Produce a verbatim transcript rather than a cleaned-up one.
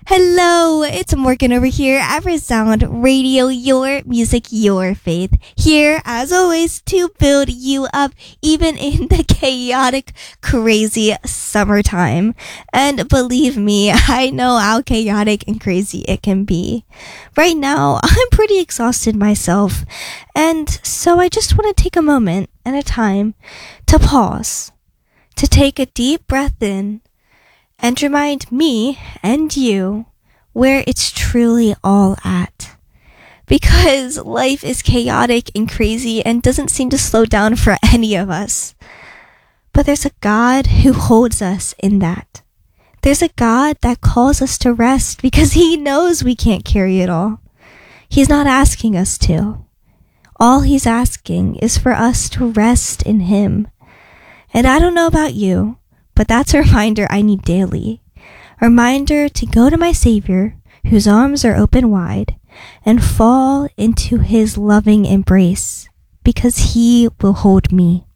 Hello, it's Morgan over here at Resound Radio, your music, your faith. Here, as always, to build you up, even in the chaotic, crazy summertime. And believe me, I know how chaotic and crazy it can be. Right now, I'm pretty exhausted myself, and so I just want to take a moment and a time to pause, to take a deep breath in, and remind me and you where it's truly all at. Because life is chaotic and crazy and doesn't seem to slow down for any of us. But there's a God who holds us in that. There's a God that calls us to rest because He knows we can't carry it all. He's not asking us to. All He's asking is for us to rest in Him. And I don't know about you, but that's a reminder I need daily. A reminder to go to my Savior, whose arms are open wide, and fall into His loving embrace, because He will hold me.